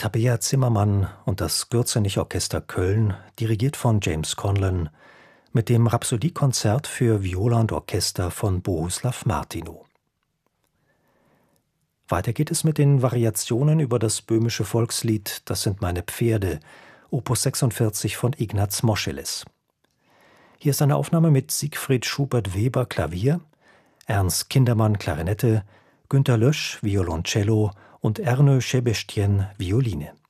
Tabea Zimmermann und das Gürzenich-Orchester Köln, dirigiert von James Conlon, mit dem Rhapsodie-Konzert für Viola und Orchester von Bohuslav Martinu. Weiter geht es mit den Variationen über das böhmische Volkslied »Das sind meine Pferde«, Opus 46 von Ignaz Moscheles. Hier ist eine Aufnahme mit Siegfried Schubert-Weber Klavier, Ernst Kindermann Klarinette, Günter Lösch Violoncello und Ernő Sebestyén Violine.